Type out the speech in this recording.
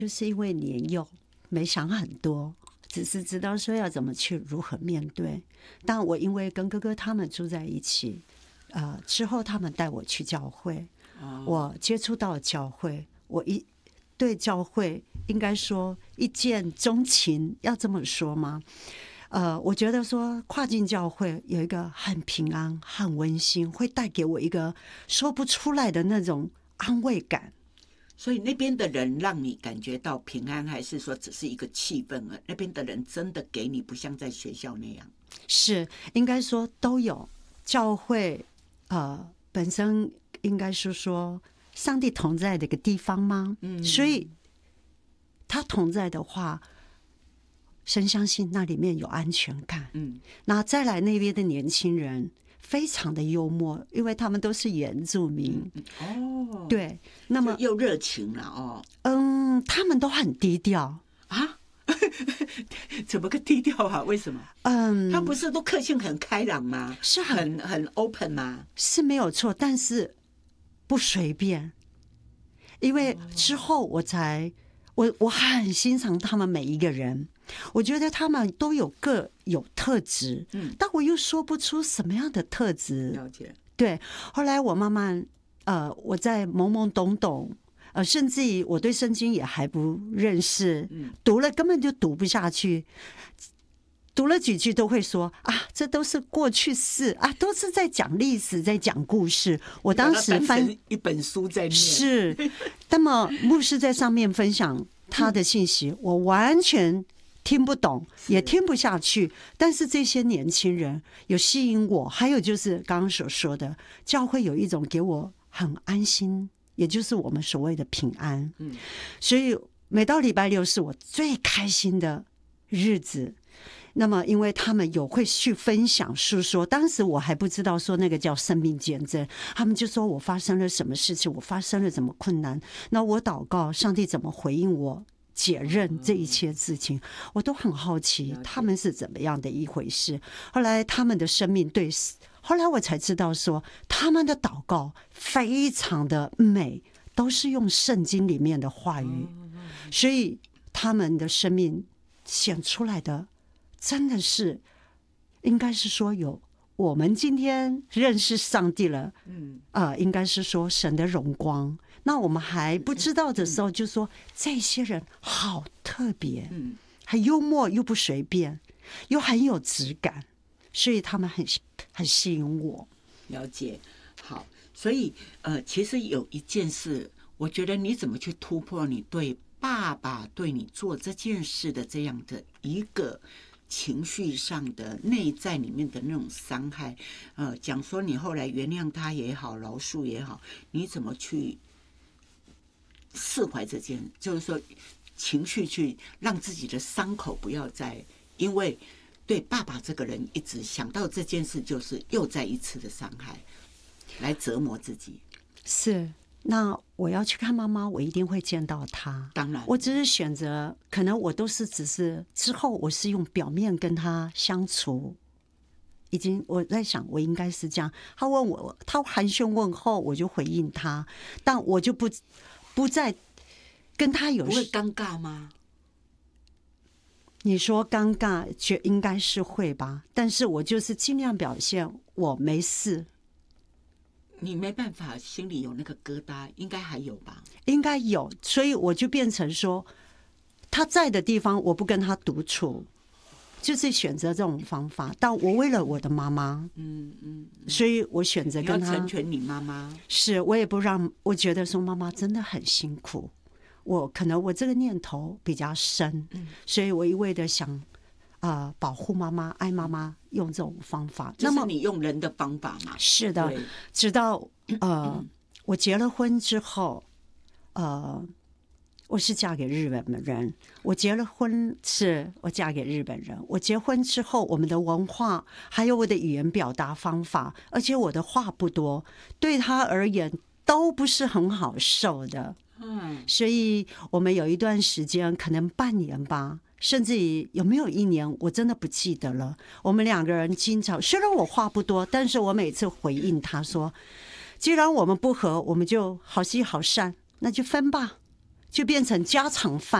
就是因为年幼，没想很多，只是知道说要怎么去如何面对。但我因为跟哥哥他们住在一起，之后他们带我去教会，我接触到了教会，我对教会应该说一见钟情，要这么说吗？我觉得说跨境教会有一个很平安、很温馨，会带给我一个说不出来的那种安慰感。 所以那边的人让你感觉到平安，还是说只是一个气氛啊？那边的人真的给你，不像在学校那样。 是，应该说都有。教会本身应该是说上帝同在的一个地方吗？所以他同在的话，神相信那里面有安全感。那再来那边的年轻人非常的幽默，因为他们都是原住民。对，那么又热情了他们都很低调啊。怎么个低调啊？为什么？他不是都个性很开朗吗？ 是很 open 吗？ 是没有错，但是不随便。因为之后我很欣赏他们每一个人，我觉得他们都各有特质，但我又说不出什么样的特质。 了解。 对，后来我慢慢我在懵懵懂懂。甚至于我对圣经也还不认识，读了根本就读不下去，读了几句都会说啊，这都是过去式啊，都是在讲历史，在讲故事。我当时翻一本书在念， 是，那么牧师在上面分享他的信息，我完全听不懂，也听不下去。但是这些年轻人有吸引我，还有就是刚刚所说的，教会有一种给我很安心。也就是我们所谓的平安，所以每到礼拜六是我最开心的日子。那么，因为他们会去分享诉说，当时我还不知道说那个叫生命见证，他们就说我发生了什么事情，我发生了什么困难，那我祷告上帝怎么回应我解任这一切事情，我都很好奇他们是怎么样的一回事。后来他们的生命后来我才知道说他们的祷告非常的美，都是用圣经里面的话语，所以他们的生命显出来的真的是应该是说有我们今天认识上帝了，应该是说神的荣光。那我们还不知道的时候就说这些人好特别，很幽默又不随便，又很有质感，所以他们很吸引我。 了解。好，所以其实有一件事，我觉得你怎么去突破你对爸爸对你做这件事的这样的一个情绪上的内在里面的那种伤害，讲说你后来原谅他也好，饶恕也好，你怎么去释怀这件，就是说情绪去让自己的伤口不要再因为对爸爸这个人一直想到这件事，就是又再一次的伤害，来折磨自己。 是，那我要去看妈妈，我一定会见到她。 当然， 我只是选择，可能我都是只是之后我是用表面跟她相处。我在想，我应该是这样。他问我，他寒暄问候，我就回应他，但我就不再跟他有。 不会尴尬吗？ 你说尴尬，应该是会吧，但是我就是尽量表现我没事。 你没办法，心里有那个疙瘩，应该还有吧？ 应该有，所以我就变成说，他在的地方我不跟他独处，就是选择这种方法。但我为了我的妈妈，所以我选择跟他。 你要成全你妈妈。 是，我也不让，我觉得说妈妈真的很辛苦。可能我这个念头比较深，所以我一味的想保护妈妈、爱妈妈，用这种方法。 那么你用人的方法嘛？ 是的，直到我结了婚之后，我是嫁给日本人。我结婚之后，我们的文化还有我的语言表达方法，而且我的话不多，对他而言都不是很好受的。所以我们有一段时间，可能半年吧，甚至于有没有1年，我真的不记得了。我们2个人经常，虽然我话不多，但是我每次回应他说，既然我们不合，我们就好聚好散，那就分吧。 就变成家常饭。